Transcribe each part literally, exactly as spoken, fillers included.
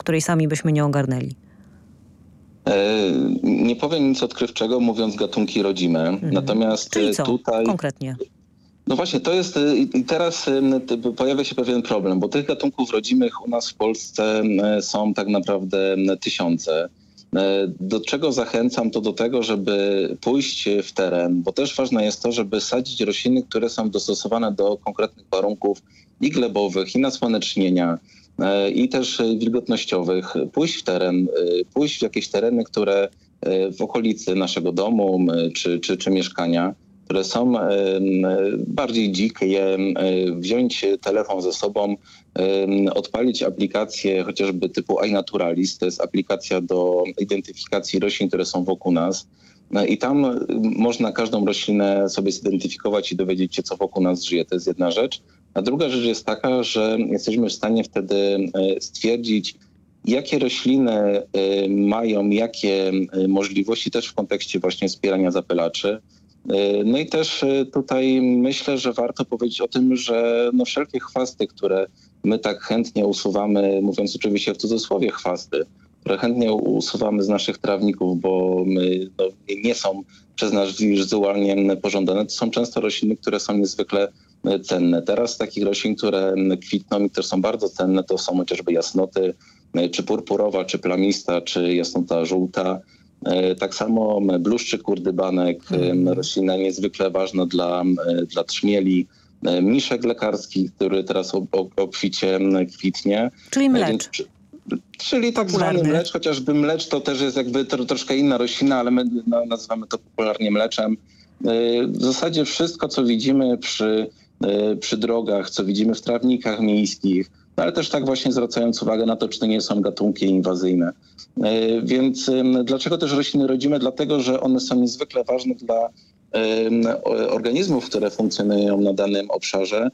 której sami byśmy nie ogarnęli? Nie powiem nic odkrywczego, mówiąc gatunki rodzime. Mhm. Natomiast Czyli co tutaj konkretnie? No właśnie, to jest i teraz pojawia się pewien problem, bo tych gatunków rodzimych u nas w Polsce są tak naprawdę tysiące. Do czego zachęcam, to do tego, żeby pójść w teren, bo też ważne jest to, żeby sadzić rośliny, które są dostosowane do konkretnych warunków i glebowych, i nasłonecznienia, i też wilgotnościowych. Pójść w teren, pójść w jakieś tereny, które w okolicy naszego domu czy, czy, czy mieszkania, które są bardziej dzikie, wziąć telefon ze sobą, odpalić aplikację chociażby typu iNaturalist, to jest aplikacja do identyfikacji roślin, które są wokół nas. I tam można każdą roślinę sobie zidentyfikować i dowiedzieć się, co wokół nas żyje. To jest jedna rzecz. A druga rzecz jest taka, że jesteśmy w stanie wtedy stwierdzić, jakie rośliny mają jakie możliwości też w kontekście właśnie wspierania zapylaczy. No i też tutaj myślę, że warto powiedzieć o tym, że no wszelkie chwasty, które my tak chętnie usuwamy, mówiąc oczywiście w cudzysłowie chwasty, które chętnie usuwamy z naszych trawników, bo my, no, nie są przez nas wizualnie pożądane, to są często rośliny, które są niezwykle cenne. Teraz z takich roślin, które kwitną i które są bardzo cenne, to są chociażby jasnoty, czy purpurowa, czy plamista, czy jasnota żółta. Tak samo bluszczyk kurdybanek, mm. roślina niezwykle ważna dla, dla trzmieli, miszek lekarski, który teraz obficie kwitnie. Czyli mlecz. Więc, czyli tak zwany mlecz, chociażby mlecz to też jest jakby to, troszkę inna roślina, ale my no, nazywamy to popularnie mleczem. W zasadzie wszystko, co widzimy przy, przy drogach, co widzimy w trawnikach miejskich, no ale też tak właśnie zwracając uwagę na to, czy to nie są gatunki inwazyjne. Więc dlaczego też rośliny rodzime? Dlatego, że one są niezwykle ważne dla organizmów, które funkcjonują na danym obszarze.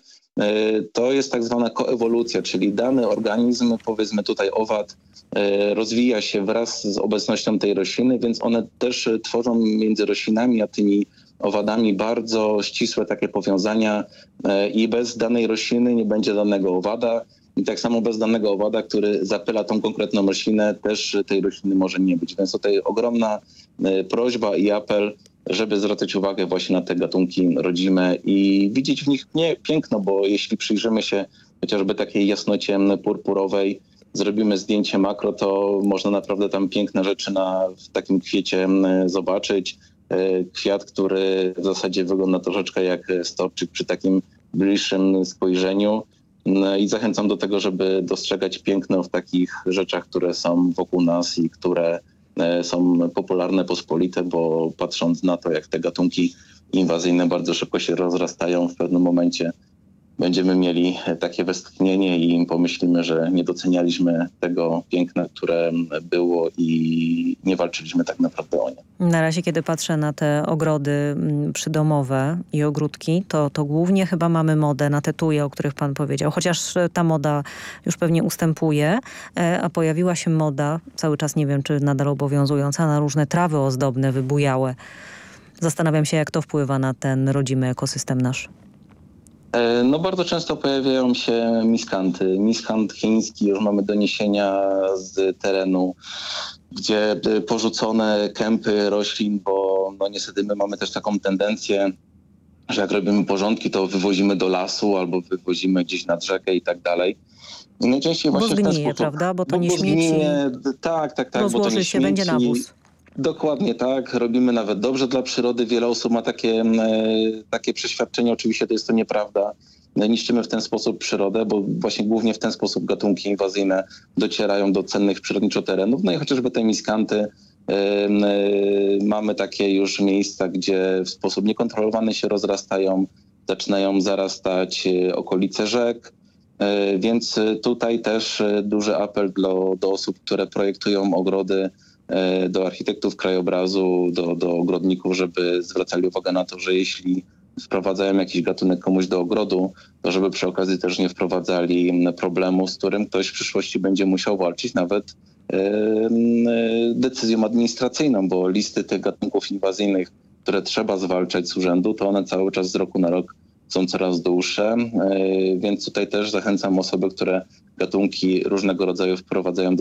To jest tak zwana koewolucja, czyli dany organizm, powiedzmy tutaj owad, rozwija się wraz z obecnością tej rośliny, więc one też tworzą między roślinami a tymi owadami bardzo ścisłe takie powiązania i bez danej rośliny nie będzie danego owada. I tak samo bez danego owada, który zapyla tą konkretną roślinę, też tej rośliny może nie być. Więc tutaj ogromna prośba i apel, żeby zwracać uwagę właśnie na te gatunki rodzime i widzieć w nich nie piękno, bo jeśli przyjrzymy się chociażby takiej jasnocie purpurowej, zrobimy zdjęcie makro, to można naprawdę tam piękne rzeczy na, w takim kwiecie zobaczyć. Kwiat, który w zasadzie wygląda troszeczkę jak storczyk przy takim bliższym spojrzeniu. No i zachęcam do tego, żeby dostrzegać piękno w takich rzeczach, które są wokół nas i które są popularne, pospolite, bo patrząc na to, jak te gatunki inwazyjne bardzo szybko się rozrastają, w pewnym momencie będziemy mieli takie westchnienie i pomyślimy, że nie docenialiśmy tego piękna, które było i nie walczyliśmy tak naprawdę o nie. Na razie, kiedy patrzę na te ogrody przydomowe i ogródki, to, to głównie chyba mamy modę na te tuje, o których pan powiedział. Chociaż ta moda już pewnie ustępuje, a pojawiła się moda, cały czas nie wiem, czy nadal obowiązująca, na różne trawy ozdobne, wybujałe. Zastanawiam się, jak to wpływa na ten rodzimy ekosystem nasz. No bardzo często pojawiają się miskanty. Miskant chiński, już mamy doniesienia z terenu, gdzie porzucone kępy roślin, bo no niestety my mamy też taką tendencję, że jak robimy porządki, to wywozimy do lasu albo wywozimy gdzieś nad rzekę i tak dalej. I najczęściej bo właśnie zgnije, w ten sposób, prawda? Bo to bo, nie bo śmieci. Zgninie, tak, tak, tak. Rozłoży bo to nie się, śmieci. będzie nawóz. Dokładnie tak. Robimy nawet dobrze dla przyrody. Wiele osób ma takie, e, takie przeświadczenie. Oczywiście to jest to nieprawda. Niszczymy w ten sposób przyrodę, bo właśnie głównie w ten sposób gatunki inwazyjne docierają do cennych przyrodniczo terenów. No i chociażby te miskanty. E, e, mamy takie już miejsca, gdzie w sposób niekontrolowany się rozrastają, zaczynają zarastać okolice rzek. E, więc tutaj też duży apel do, do osób, które projektują ogrody, do architektów krajobrazu, do, do ogrodników, żeby zwracali uwagę na to, że jeśli wprowadzają jakiś gatunek komuś do ogrodu, to żeby przy okazji też nie wprowadzali problemu, z którym ktoś w przyszłości będzie musiał walczyć nawet decyzją administracyjną, bo listy tych gatunków inwazyjnych, które trzeba zwalczać z urzędu, to one cały czas z roku na rok są coraz dłuższe, więc tutaj też zachęcam osoby, które gatunki różnego rodzaju wprowadzają do